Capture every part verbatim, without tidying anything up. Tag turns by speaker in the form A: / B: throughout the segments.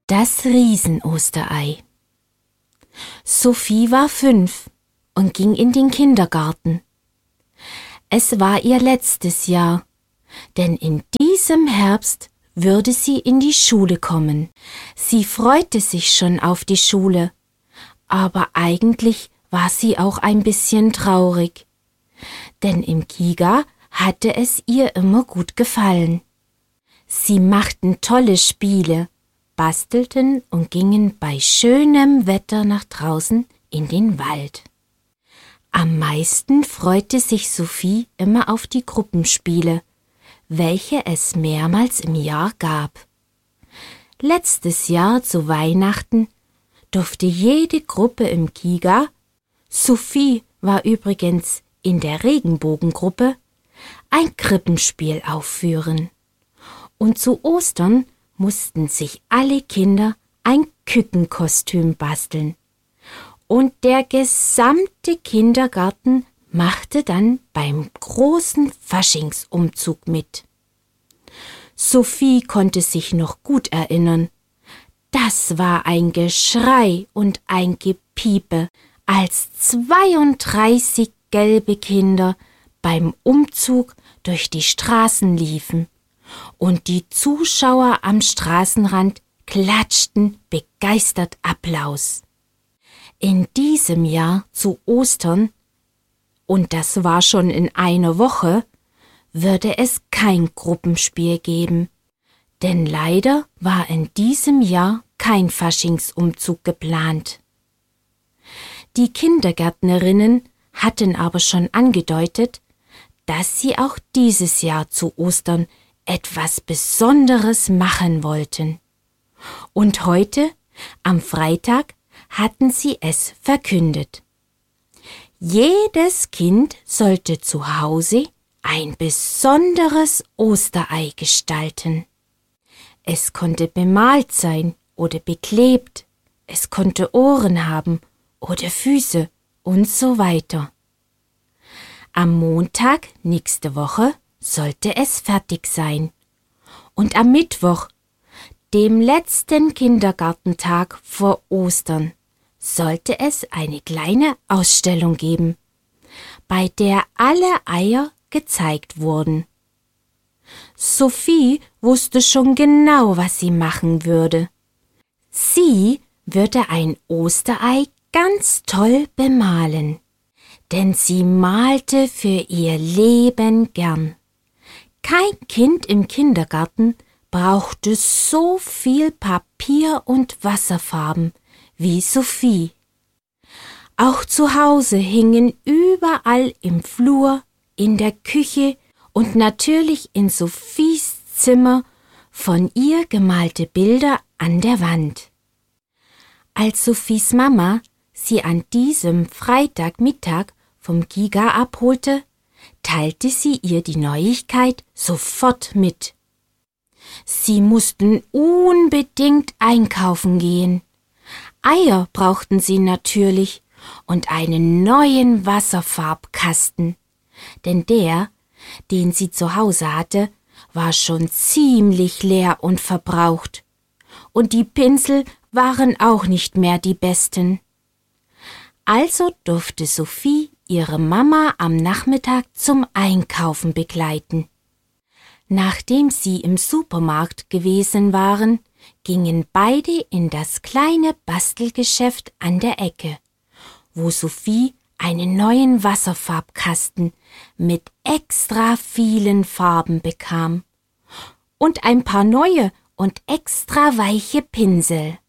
A: Das Riesenosterei. Sophie war fünf und ging in den Kindergarten. Es war ihr letztes Jahr, denn in diesem Herbst würde sie in die Schule kommen. Sie freute sich schon auf die Schule, aber eigentlich war sie auch ein bisschen traurig, denn im Giga hatte es ihr immer gut gefallen. Sie machten tolle Spiele, bastelten und gingen bei schönem Wetter nach draußen in den Wald. Am meisten freute sich Sophie immer auf die Gruppenspiele, welche es mehrmals im Jahr gab. Letztes Jahr zu Weihnachten durfte jede Gruppe im Giga, Sophie war übrigens in der Regenbogengruppe, ein Krippenspiel aufführen. Und zu Ostern mussten sich alle Kinder ein Kückenkostüm basteln. Und der gesamte Kindergarten machte dann beim großen Faschingsumzug mit. Sophie konnte sich noch gut erinnern. Das war ein Geschrei und ein Gepiepe, als zweiunddreißig gelbe Kinder beim Umzug durch die Straßen liefen. Und die Zuschauer am Straßenrand klatschten begeistert Applaus. In diesem Jahr zu Ostern, und das war schon in einer Woche, würde es kein Gruppenspiel geben, denn leider war in diesem Jahr kein Faschingsumzug geplant. Die Kindergärtnerinnen hatten aber schon angedeutet, dass sie auch dieses Jahr zu Ostern etwas Besonderes machen wollten. Und heute, am Freitag, hatten sie es verkündet. Jedes Kind sollte zu Hause ein besonderes Osterei gestalten. Es konnte bemalt sein oder beklebt, es konnte Ohren haben oder Füße und so weiter. Am Montag nächste Woche sollte es fertig sein. Und am Mittwoch, dem letzten Kindergartentag vor Ostern, sollte es eine kleine Ausstellung geben, bei der alle Eier gezeigt wurden. Sophie wusste schon genau, was sie machen würde. Sie würde ein Osterei ganz toll bemalen, denn sie malte für ihr Leben gern. Kein Kind im Kindergarten brauchte so viel Papier und Wasserfarben wie Sophie. Auch zu Hause hingen überall im Flur, in der Küche und natürlich in Sophies Zimmer von ihr gemalte Bilder an der Wand. Als Sophies Mama sie an diesem Freitagmittag vom Giga abholte, teilte sie ihr die Neuigkeit sofort mit. Sie mussten unbedingt einkaufen gehen. Eier brauchten sie natürlich und einen neuen Wasserfarbkasten, denn der, den sie zu Hause hatte, war schon ziemlich leer und verbraucht, und die Pinsel waren auch nicht mehr die besten. Also durfte Sophie ihre Mama am Nachmittag zum Einkaufen begleiten. Nachdem sie im Supermarkt gewesen waren, gingen beide in das kleine Bastelgeschäft an der Ecke, wo Sophie einen neuen Wasserfarbkasten mit extra vielen Farben bekam und ein paar neue und extra weiche Pinsel.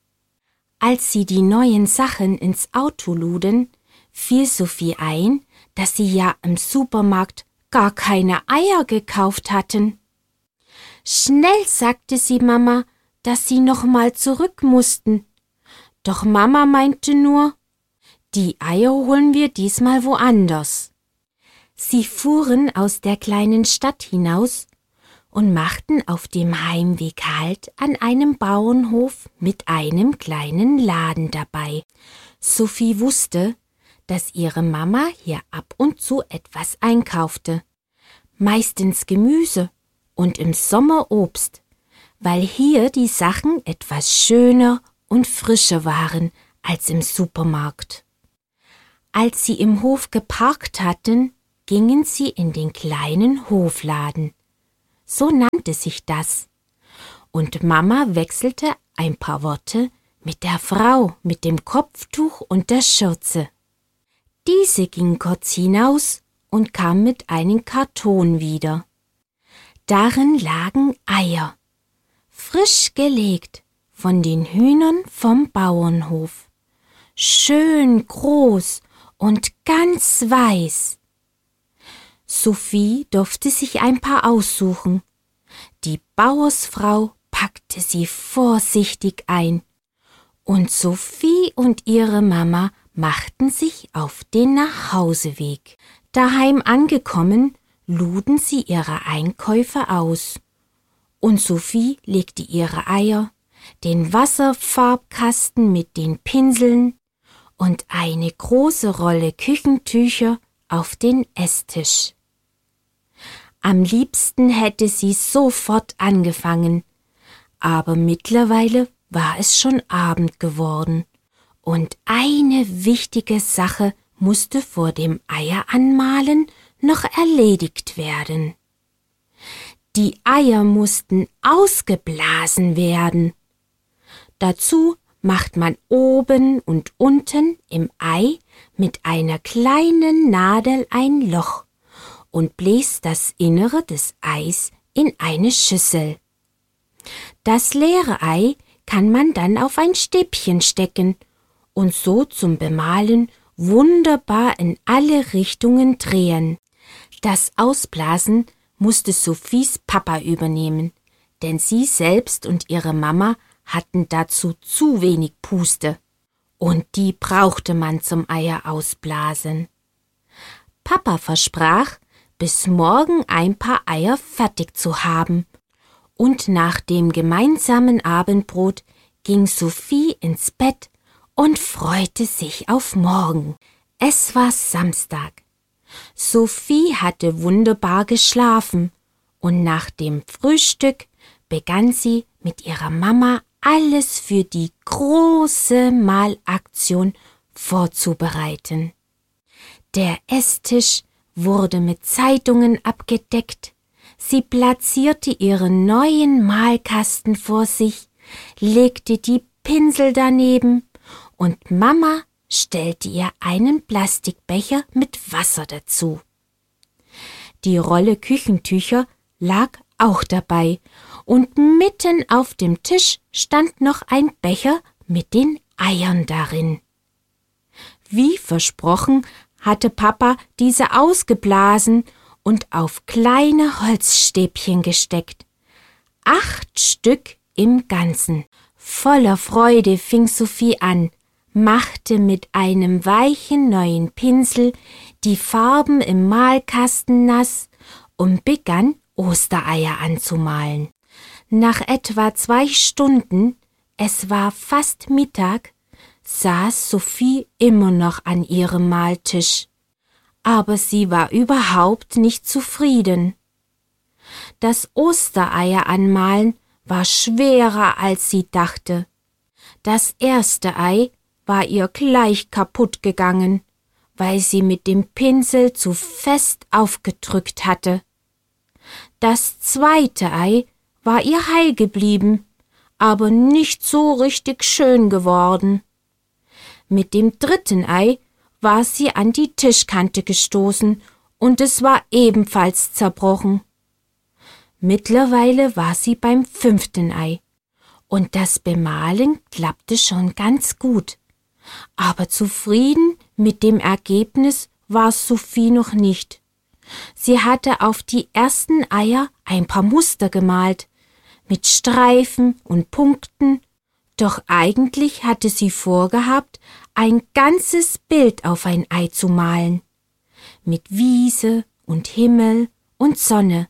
A: Als sie die neuen Sachen ins Auto luden, fiel Sophie ein, dass sie ja im Supermarkt gar keine Eier gekauft hatten. Schnell sagte sie Mama, dass sie noch mal zurück mussten. Doch Mama meinte nur, die Eier holen wir diesmal woanders. Sie fuhren aus der kleinen Stadt hinaus und machten auf dem Heimweg Halt an einem Bauernhof mit einem kleinen Laden dabei. Sophie wusste, dass ihre Mama hier ab und zu etwas einkaufte, meistens Gemüse und im Sommer Obst, weil hier die Sachen etwas schöner und frischer waren als im Supermarkt. Als sie im Hof geparkt hatten, gingen sie in den kleinen Hofladen. So nannte sich das. Und Mama wechselte ein paar Worte mit der Frau mit dem Kopftuch und der Schürze. Diese ging kurz hinaus und kam mit einem Karton wieder. Darin lagen Eier, frisch gelegt von den Hühnern vom Bauernhof, schön groß und ganz weiß. Sophie durfte sich ein paar aussuchen. Die Bauersfrau packte sie vorsichtig ein, und Sophie und ihre Mama machten sich auf den Nachhauseweg. Daheim angekommen, luden sie ihre Einkäufe aus. Und Sophie legte ihre Eier, den Wasserfarbkasten mit den Pinseln und eine große Rolle Küchentücher auf den Esstisch. Am liebsten hätte sie sofort angefangen, aber mittlerweile war es schon Abend geworden und eine wichtige Sache musste vor dem Eieranmalen noch erledigt werden. Die Eier mussten ausgeblasen werden. Dazu macht man oben und unten im Ei mit einer kleinen Nadel ein Loch und bläst das Innere des Eis in eine Schüssel. Das leere Ei kann man dann auf ein Stäbchen stecken und so zum Bemalen wunderbar in alle Richtungen drehen. Das Ausblasen musste Sophies Papa übernehmen, denn sie selbst und ihre Mama hatten dazu zu wenig Puste, und die brauchte man zum Eier ausblasen. Papa versprach, bis morgen ein paar Eier fertig zu haben, und nach dem gemeinsamen Abendbrot ging Sophie ins Bett und freute sich auf morgen. Es war Samstag. Sophie hatte wunderbar geschlafen, und nach dem Frühstück begann sie mit ihrer Mama alles für die große Malaktion vorzubereiten. Der Esstisch wurde mit Zeitungen abgedeckt, sie platzierte ihren neuen Malkasten vor sich, legte die Pinsel daneben und Mama stellte ihr einen Plastikbecher mit Wasser dazu. Die Rolle Küchentücher lag auch dabei, und mitten auf dem Tisch stand noch ein Becher mit den Eiern darin. Wie versprochen hatte Papa diese ausgeblasen und auf kleine Holzstäbchen gesteckt. Acht Stück im Ganzen. Voller Freude fing Sophie an, machte mit einem weichen neuen Pinsel die Farben im Malkasten nass und begann Ostereier anzumalen. Nach etwa zwei Stunden, es war fast Mittag, saß Sophie immer noch an ihrem Maltisch, aber sie war überhaupt nicht zufrieden. Das Ostereier anmalen war schwerer, als sie dachte. Das erste Ei war ihr gleich kaputt gegangen, weil sie mit dem Pinsel zu fest aufgedrückt hatte. Das zweite Ei war ihr heil geblieben, aber nicht so richtig schön geworden. Mit dem dritten Ei war sie an die Tischkante gestoßen und es war ebenfalls zerbrochen. Mittlerweile war sie beim fünften Ei und das Bemalen klappte schon ganz gut. Aber zufrieden mit dem Ergebnis war Sophie noch nicht. Sie hatte auf die ersten Eier ein paar Muster gemalt, mit Streifen und Punkten, doch eigentlich hatte sie vorgehabt, ein ganzes Bild auf ein Ei zu malen, mit Wiese und Himmel und Sonne.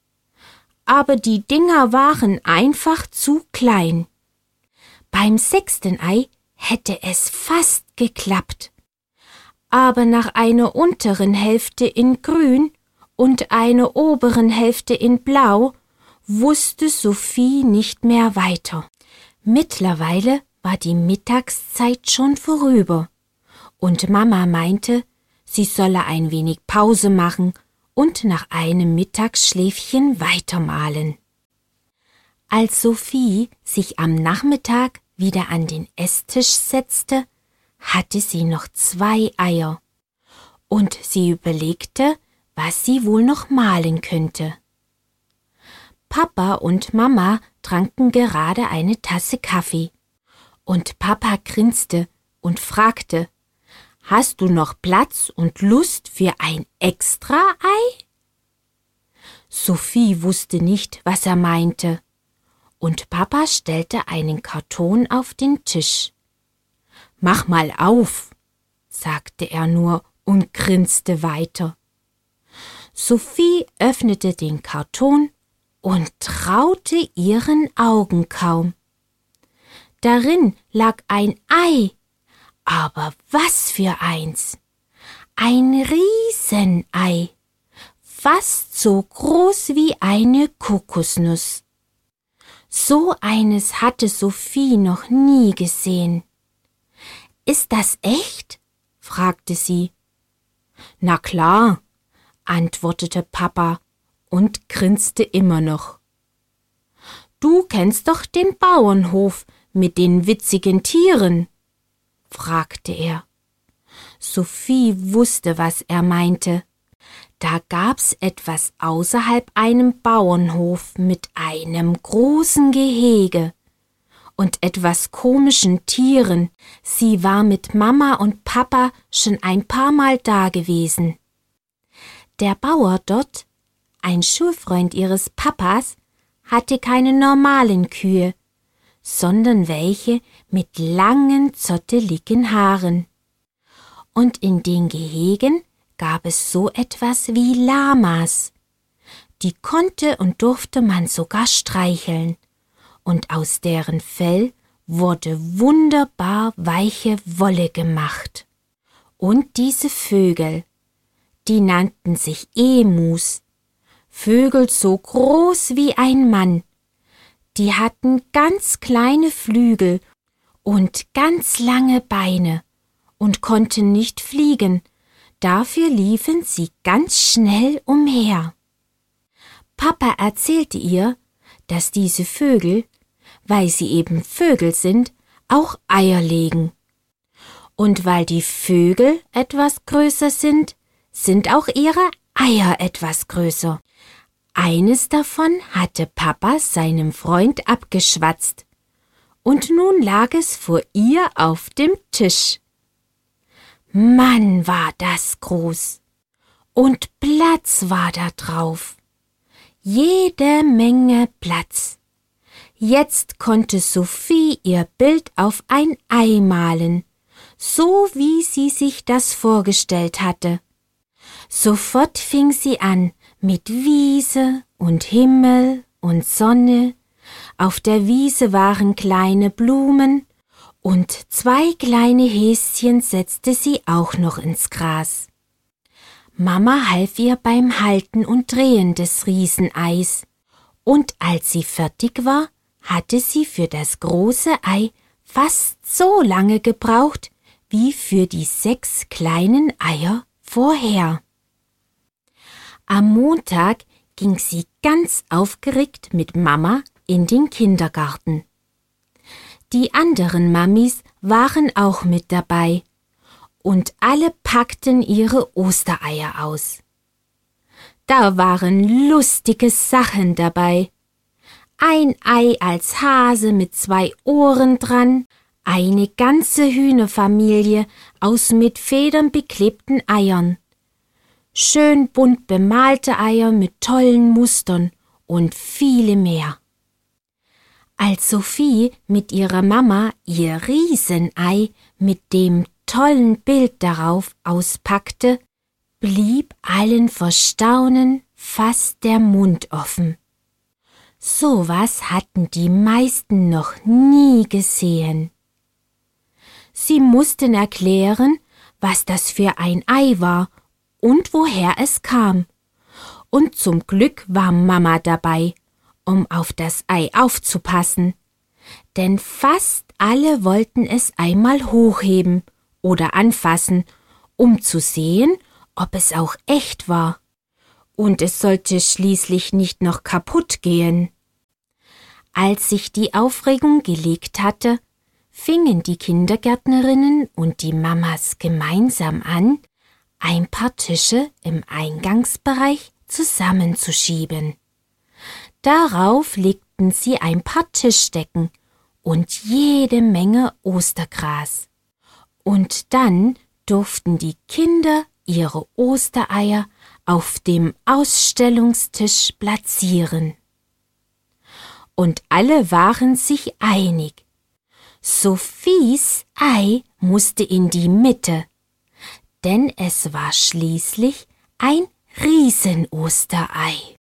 A: Aber die Dinger waren einfach zu klein. Beim sechsten Ei hätte es fast geklappt, aber nach einer unteren Hälfte in Grün und einer oberen Hälfte in Blau wusste Sophie nicht mehr weiter. Mittlerweile war die Mittagszeit schon vorüber und Mama meinte, sie solle ein wenig Pause machen und nach einem Mittagsschläfchen weitermalen. Als Sophie sich am Nachmittag wieder an den Esstisch setzte, hatte sie noch zwei Eier und sie überlegte, was sie wohl noch malen könnte. Papa und Mama tranken gerade eine Tasse Kaffee und Papa grinste und fragte, »Hast du noch Platz und Lust für ein Extra-Ei?« Sophie wusste nicht, was er meinte, und Papa stellte einen Karton auf den Tisch. »Mach mal auf«, sagte er nur und grinste weiter. Sophie öffnete den Karton und traute ihren Augen kaum. Darin lag ein Ei, aber was für eins! Ein Riesenei, fast so groß wie eine Kokosnuss. So eines hatte Sophie noch nie gesehen. »Ist das echt?« fragte sie. »Na klar«, antwortete Papa und grinste immer noch. »Du kennst doch den Bauernhof mit den witzigen Tieren?« fragte er. Sophie wusste, was er meinte. Da gab's etwas außerhalb einem Bauernhof mit einem großen Gehege und etwas komischen Tieren. Sie war mit Mama und Papa schon ein paar Mal da gewesen. Der Bauer dort, ein Schulfreund ihres Papas, hatte keine normalen Kühe, sondern welche mit langen, zotteligen Haaren. Und in den Gehegen gab es so etwas wie Lamas. Die konnte und durfte man sogar streicheln, und aus deren Fell wurde wunderbar weiche Wolle gemacht. Und diese Vögel, die nannten sich Emus, Vögel so groß wie ein Mann. Die hatten ganz kleine Flügel und ganz lange Beine und konnten nicht fliegen, dafür liefen sie ganz schnell umher. Papa erzählte ihr, dass diese Vögel, weil sie eben Vögel sind, auch Eier legen. Und weil die Vögel etwas größer sind, sind auch ihre Eier etwas größer. Eines davon hatte Papa seinem Freund abgeschwatzt, und nun lag es vor ihr auf dem Tisch. Mann, war das groß, und Platz war da drauf. Jede Menge Platz. Jetzt konnte Sophie ihr Bild auf ein Ei malen, so wie sie sich das vorgestellt hatte. Sofort fing sie an mit Wiese und Himmel und Sonne. Auf der Wiese waren kleine Blumen und zwei kleine Häschen setzte sie auch noch ins Gras. Mama half ihr beim Halten und Drehen des Rieseneis, und als sie fertig war, hatte sie für das große Ei fast so lange gebraucht wie für die sechs kleinen Eier vorher. Am Montag ging sie ganz aufgeregt mit Mama in den Kindergarten. Die anderen Mamis waren auch mit dabei und alle packten ihre Ostereier aus. Da waren lustige Sachen dabei. Ein Ei als Hase mit zwei Ohren dran, eine ganze Hühnerfamilie aus mit Federn beklebten Eiern, schön bunt bemalte Eier mit tollen Mustern und viele mehr. Als Sophie mit ihrer Mama ihr Riesenei mit dem tollen Bild darauf auspackte, blieb allen vor Staunen fast der Mund offen. So was hatten die meisten noch nie gesehen. Sie mussten erklären, was das für ein Ei war und woher es kam. Und zum Glück war Mama dabei um auf das Ei aufzupassen, denn fast alle wollten es einmal hochheben oder anfassen, um zu sehen, ob es auch echt war. Und es sollte schließlich nicht noch kaputt gehen. Als sich die Aufregung gelegt hatte, fingen die Kindergärtnerinnen und die Mamas gemeinsam an, ein paar Tische im Eingangsbereich zusammenzuschieben. Darauf legten sie ein paar Tischdecken und jede Menge Ostergras. Und dann durften die Kinder ihre Ostereier auf dem Ausstellungstisch platzieren. Und alle waren sich einig. Sophies Ei musste in die Mitte, denn es war schließlich ein Riesenosterei.